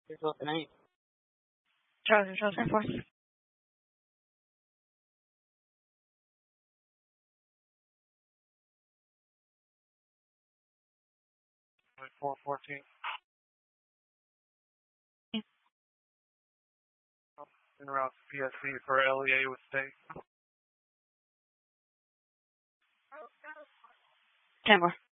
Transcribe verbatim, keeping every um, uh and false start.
Here's what the name. Charlie, Charlie, ten four. four fourteen. En route to P S C for L E A with state. ten four.